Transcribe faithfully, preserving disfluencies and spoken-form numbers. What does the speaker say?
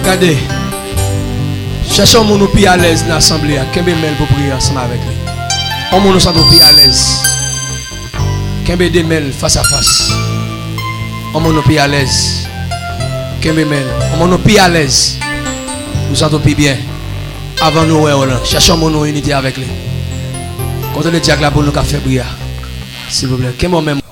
Regardez. Cherchons mon nous plus à l'aise dans l'assemblée. Kembe Mel pour prier ensemble avec lui. On nous sent plus à l'aise. Kembe Demel face à face. On nous plus à l'aise. Kembe Mel. On nous plus à l'aise. Nous sentons plus bien. Avant nous, ouais, cherchons mon unité avec lui. Quand on est diable là pour nous faire briller. S'il vous plaît. Kembe même.